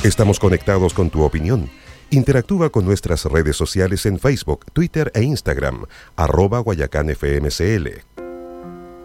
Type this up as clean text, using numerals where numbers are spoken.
Estamos conectados con tu opinión. Interactúa con nuestras redes sociales en Facebook, Twitter e Instagram, @GuayacánFMCL.